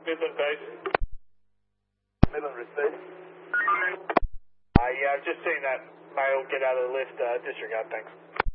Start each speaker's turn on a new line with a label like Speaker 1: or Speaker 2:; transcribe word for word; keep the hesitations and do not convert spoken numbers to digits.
Speaker 1: Midland base.
Speaker 2: Midland receive.
Speaker 3: Uh, yeah, I've just seen that male get out of the lift. Uh, disregard, thanks.